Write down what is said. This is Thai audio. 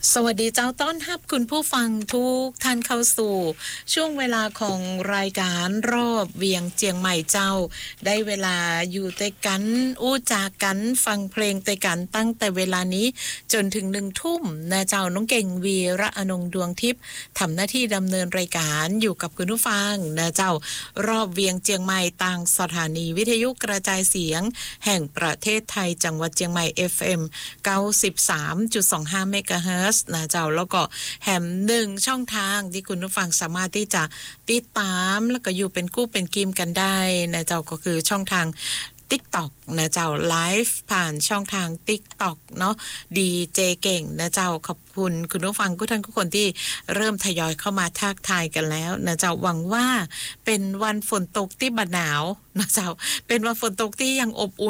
สวัสดีเจ้าต้อนรับคุณผู้ฟังทุกท่านเข้าสู่ช่วงเวลาของรายการรอบเวียงเจียงใหม่เจ้าได้เวลาอยู่ด้วยกันอู้จากันฟังเพลงด้วยกันตั้งแต่เวลานี้จนถึง1 ทุ่มนะเจ้าน้องเก่งวีระอนงดวงทิพย์ทำหน้าที่ดำเนินรายการอยู่กับคุณผู้ฟังนะเจ้ารอบเวียงเจียงใหม่ต่างสถานีวิทยุกระจายเสียงแห่งประเทศไทยจังหวัดเจียงใหม่ FM 93.25 เมกะเฮิรตซ์นะเจ้าแล้วก็แหม1ช่องทางที่คุณผู้ฟังสามารถที่จะติดตามแล้วก็อยู่เป็นกู้เป็นกิมกันได้นะเจ้าก็คือช่องทาง TikTok นะเจ้าไลฟ์ผ่านช่องทาง TikTok เนาะดีเจเก่งนะเจ้าขอบคุณคุณผู้ฟังทุกคนที่เริ่มทยอยเข้ามาทักทายกันแล้วนะเจ้าหวังว่าเป็นวันฝนตกที่บ่หนาวนะเจ้าเป็นวันฝนตกที่ยังอบอุ่น